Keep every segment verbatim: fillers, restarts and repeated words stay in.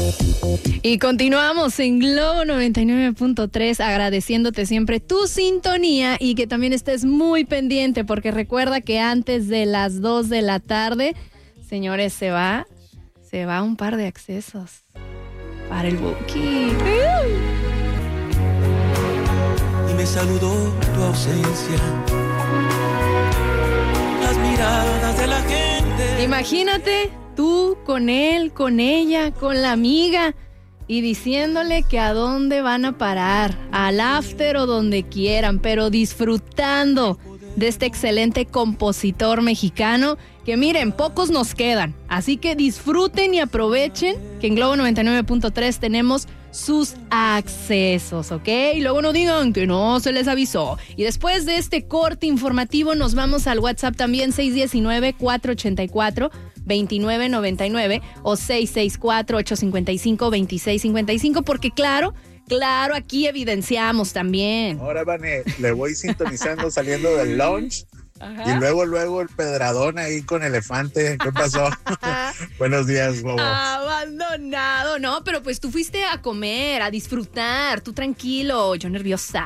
Y continuamos en Globo noventa y nueve punto tres, agradeciéndote siempre tu sintonía y que también estés muy pendiente, porque recuerda que antes de las dos de la tarde, señores, se va, se va un par de accesos para el Buki. Y me saludó tu ausencia, las miradas de la gente. Imagínate tú con él, con ella, con la amiga, y diciéndole que a dónde van a parar, al after o donde quieran, pero disfrutando de este excelente compositor mexicano, que miren, pocos nos quedan, así que disfruten y aprovechen que en Globo noventa y nueve punto tres tenemos sus accesos, ¿ok? Y luego no digan que no se les avisó. Y después de este corte informativo nos vamos al WhatsApp también, seis uno nueve, cuatro ocho cuatro, dos nueve nueve nueve o seis seis cuatro, ocho cinco cinco, dos seis cinco cinco, porque claro, claro, aquí evidenciamos también. Ahora, Vane, le voy sintonizando saliendo del lunch. Ajá. Y luego, luego el pedradón ahí con elefante. ¿Qué pasó? Buenos días, Bobo. Abandonado, no, pero pues tú fuiste a comer, a disfrutar, tú tranquilo, yo nerviosa.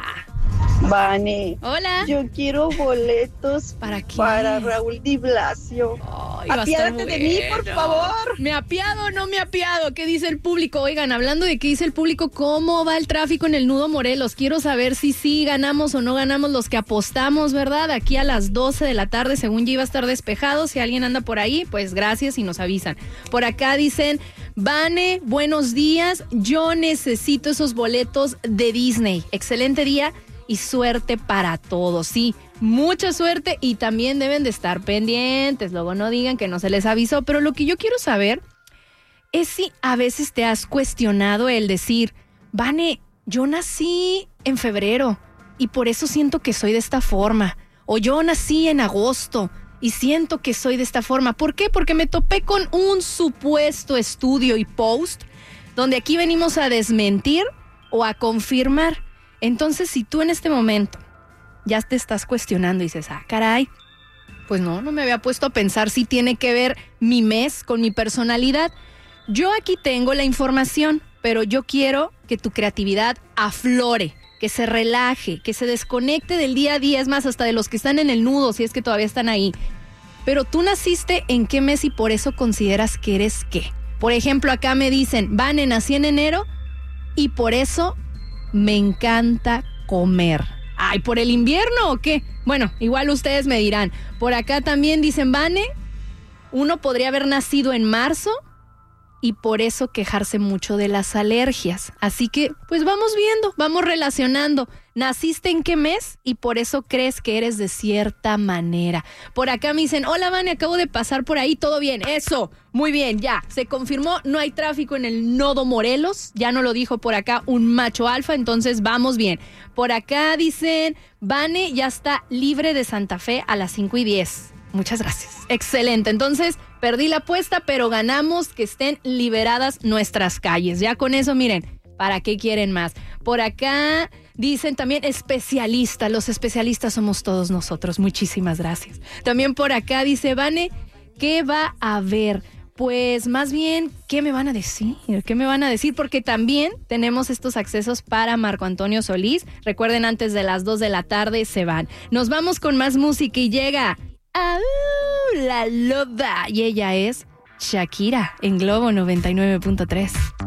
Vane. Hola. Yo quiero boletos. ¿Para qué? Para Raúl Di Blasio. Ay, apiádate de mí, por favor. ¿Me apiado o no me apiado? ¿Qué dice el público? Oigan, hablando de qué dice el público, ¿cómo va el tráfico en el Nudo Morelos? Quiero saber si sí ganamos o no ganamos los que apostamos, ¿verdad? Aquí a las doce de la tarde, según ya iba a estar despejado. Si alguien anda por ahí, pues gracias y nos avisan. Por acá dicen, Vane, buenos días. Yo necesito esos boletos de Disney. Excelente día y suerte para todos, sí, mucha suerte, y también deben de estar pendientes, luego no digan que no se les avisó. Pero lo que yo quiero saber es si a veces te has cuestionado el decir, Vane, yo nací en febrero y por eso siento que soy de esta forma, o yo nací en agosto y siento que soy de esta forma. ¿Por qué? Porque me topé con un supuesto estudio y post donde aquí venimos a desmentir o a confirmar. Entonces, si tú en este momento ya te estás cuestionando y dices, ah, caray, pues no, no me había puesto a pensar si tiene que ver mi mes con mi personalidad. Yo aquí tengo la información, pero yo quiero que tu creatividad aflore, que se relaje, que se desconecte del día a día, es más, hasta de los que están en el nudo, si es que todavía están ahí. Pero tú naciste en qué mes y por eso consideras que eres qué. Por ejemplo, acá me dicen, Vane, nací en enero y por eso me encanta comer. Ay, ¿por el invierno o qué? Bueno, igual ustedes me dirán. Por acá también dicen, Vane, uno podría haber nacido en marzo y por eso quejarse mucho de las alergias. Así que, pues vamos viendo, vamos relacionando. ¿Naciste en qué mes? Y por eso crees que eres de cierta manera. Por acá me dicen, hola, Vane, acabo de pasar por ahí, todo bien. Eso, muy bien, ya, se confirmó, no hay tráfico en el Nodo Morelos. Ya no lo dijo por acá un macho alfa, entonces vamos bien. Por acá dicen, Vane ya está libre de Santa Fe a las cinco y diez. Muchas gracias. Excelente. Entonces, perdí la apuesta, pero ganamos que estén liberadas nuestras calles. Ya con eso, miren, ¿para qué quieren más? Por acá dicen también especialistas. Los especialistas somos todos nosotros. Muchísimas gracias. También por acá dice, Vane, ¿qué va a haber? Pues más bien, ¿qué me van a decir? ¿Qué me van a decir? Porque también tenemos estos accesos para Marco Antonio Solís. Recuerden, antes de las dos de la tarde se van. Nos vamos con más música y llega ¡ah, la loba! Y ella es Shakira en Globo noventa y nueve punto tres.